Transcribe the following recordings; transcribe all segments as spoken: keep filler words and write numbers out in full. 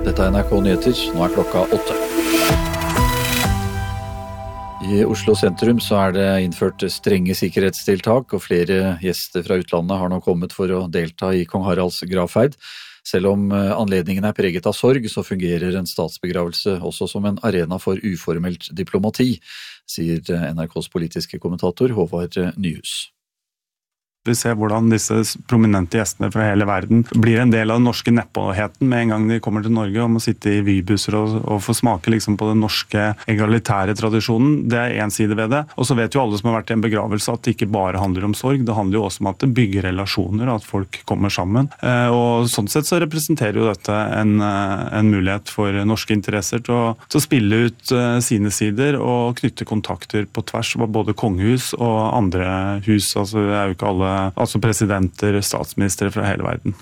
Dette er N R K Nyheter, nå er klokka åtte. I Oslo sentrum så er det innført strenge sikkerhetstiltak, og flere gjester fra utlandet har nå kommet for å delta i kong Haralds gravferd. Selv om anledningen er preget av sorg, så fungerer en statsbegravelse også som en arena for uformelt diplomati, sier N R K's politiske kommentator Håvard Nyhus. Vi ser hvordan disse prominente gjestene fra hele verden blir en del av den norske neppåheten med en gang de kommer til Norge, om å sitte i vybusser og, og få smake liksom på den norske egalitære tradisjonen. Det er en side ved det. Og så vet jo alle som har vært i en begravelse at det ikke bare handler om sorg, det handler jo også om at det bygger relasjoner, at folk kommer sammen. Og sånn sett så representerer jo dette en, en mulighet for norske interesser til å, til å spille ut sine sider og knytte kontakter på tvers av både kongehus og andre hus. Altså det er jo ikke alle altså presidenter, statsministre fra hele verden.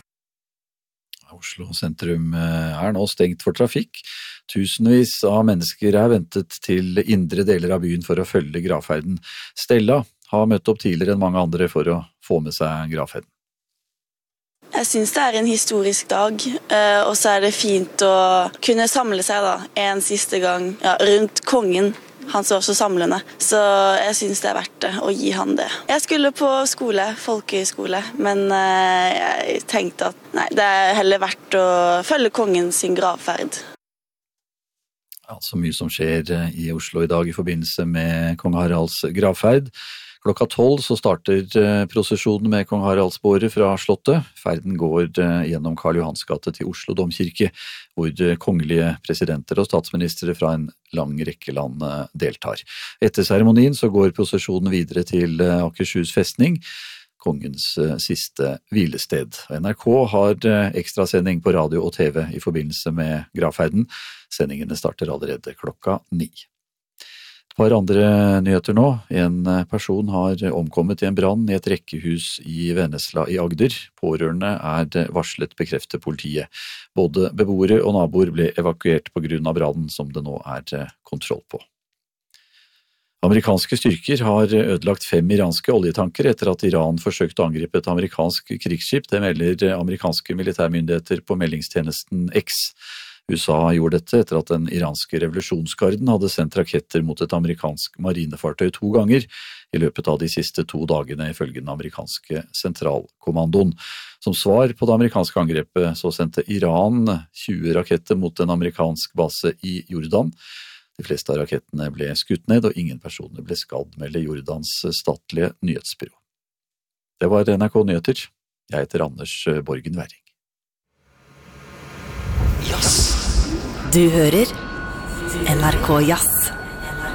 Oslo sentrum er nå stengt for trafikk. Tusenvis av mennesker er ventet til indre deler av byen for å følge gravferden. Stella har møtt opp tidligere enn mange andre for å få med seg gravferden. Jeg synes det er en historisk dag, og så er det fint å kunne samle seg da, en siste gang ja, rundt kongen. Han så også samlende, så jeg synes det er verdt det å gi han det. Jeg skulle på skole, folkehøyskole, men jeg tenkte at nei, det er heller verdt å følge kongen sin gravferd. Ja, så mye som skjer i Oslo i dag i forbindelse med kong Haralds gravferd. Klokka tolv så starter prosesjonen med kong Haraldsbåret fra Slottet. Ferden går gjennom Karl Johans gate til Oslo domkirke, hvor kongelige presidenter og statsministre fra en lang rekke land deltar. Etter seremonien så går prosesjonen videre til Akershus festning, kongens siste hvilested. N R K har ekstrasending på radio og T V i forbindelse med gravferden. Sendingene starter allerede klokka ni. Et par andre nyheter nå. En person har omkommet i en brann i et rekkehus i Vennesla i Agder. Pårørende er varslet, bekrefter politiet. Både beboere og naboer ble evakuert på grunn av brannen som det nå er kontroll på. Amerikanske styrker har ødelagt fem iranske oljetanker etter at Iran forsøkte å angripe et amerikansk krigsskip. Det melder amerikanske militærmyndigheter på meldingstjenesten X. U S A gjorde dette etter at den iranske revolusjonsgarden hadde sendt raketter mot et amerikansk marinefartøy to ganger i løpet av de siste to dagene ifølge den amerikanske sentralkommandoen. Som svar på det amerikanske angrepet så sendte Iran tjue raketter mot en amerikansk base i Jordan. De fleste av rakettene ble skutt ned, og ingen personer ble skadd, melder Jordans statlige nyhetsbyrå. Det var N R K Nyheter. Jeg heter Anders Borgen Werring. Du hører N R K Jazz.